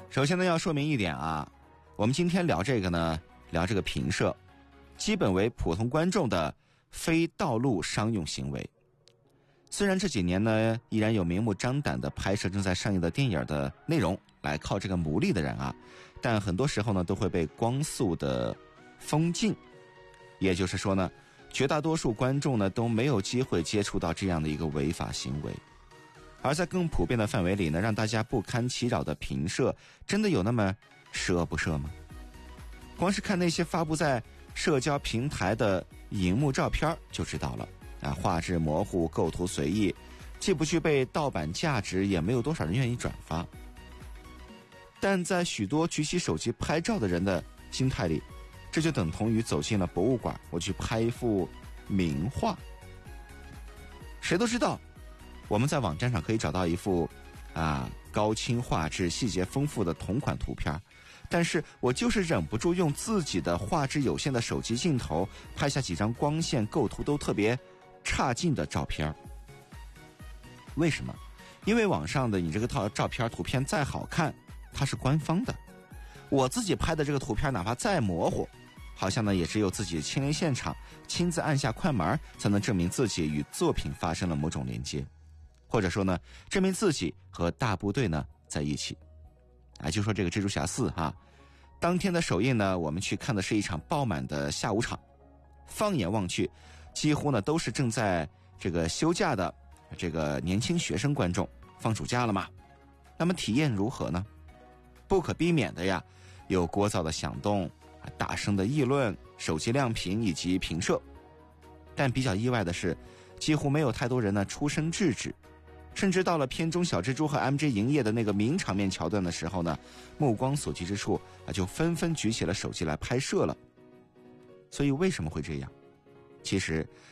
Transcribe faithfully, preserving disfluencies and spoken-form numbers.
首先呢，要说明一点啊，我们今天聊这个呢，聊这个评摄，基本为普通观众的非道路商用行为。虽然这几年呢，依然有明目张胆的拍摄正在上映的电影的内容来靠这个牟利的人啊，但很多时候呢，都会被光速的封禁。也就是说呢，绝大多数观众呢都没有机会接触到这样的一个违法行为。而在更普遍的范围里呢，让大家不堪其扰的评摄，真的有那么十恶不赦吗？光是看那些发布在社交平台的荧幕照片就知道了啊，画质模糊，构图随意，既不具备盗版价值，也没有多少人愿意转发。但在许多举起手机拍照的人的心态里，这就等同于走进了博物馆，我去拍一幅名画。谁都知道我们在网站上可以找到一幅啊高清画质、细节丰富的同款图片，但是我就是忍不住用自己的画质有限的手机镜头拍下几张光线构图都特别差劲的照片。为什么？因为网上的你这个套照片图片再好看，它是官方的。我自己拍的这个图片哪怕再模糊，好像呢也只有自己亲临现场，亲自按下快门，才能证明自己与作品发生了某种连接，或者说呢证明自己和大部队呢在一起。啊，就说这个蜘蛛侠四哈，当天的首映呢，我们去看的是一场爆满的下午场，放眼望去，几乎呢都是正在这个休假的这个年轻学生观众，放暑假了嘛。那么体验如何呢？不可避免的呀，有聒噪的响动、大声的议论、手机亮屏以及评摄。但比较意外的是，几乎没有太多人呢出声制止，甚至到了片中小蜘蛛和 M J 营业的那个名场面桥段的时候呢，目光所及之处啊，就纷纷举起了手机来拍摄了。所以为什么会这样？其实